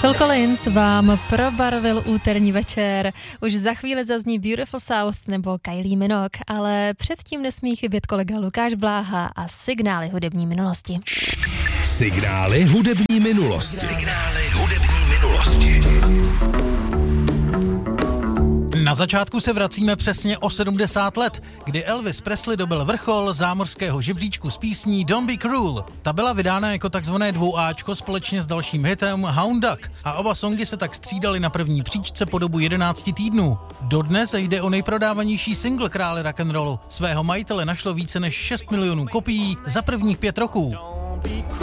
Phil Collins vám probarvil úterní večer. Už za chvíli zazní Beautiful South nebo Kylie Minogue, ale předtím nesmí chybět kolega Lukáš Bláha a signály hudební minulosti. Signály hudební minulosti. Signály hudební minulosti. Na začátku se vracíme přesně o 70 let, kdy Elvis Presley dobil vrchol zámořského žebříčku s písní Don't Be Cruel. Ta byla vydána jako takzvané 2Ačko společně s dalším hitem Hound Dog a oba songy se tak střídaly na první příčce po dobu 11 týdnů. Dodnes jde o nejprodávanější single krále rock'n'rollu. Svého majitele našlo více než 6 milionů kopií za prvních 5 roků.